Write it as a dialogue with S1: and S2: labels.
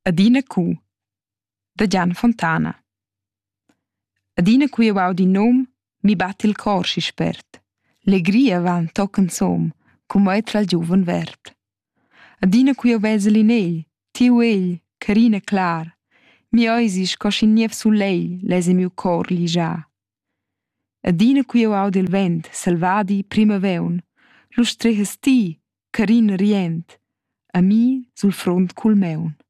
S1: Adina cu da Gian Fontana. Adina cu jeu au di num mi bat il cor schi spert. Legria van tocan som cum ei tra il giuven vert. Adina cu jeu vesel in egl, tiu egl, carina clar. Mi oisi sco schi niev sulegl lesa miu cor liscià. Adina cu jeu au dil vent selvadi prima veun. Lu strehas ti, carin rient, a mi sul front cul maun.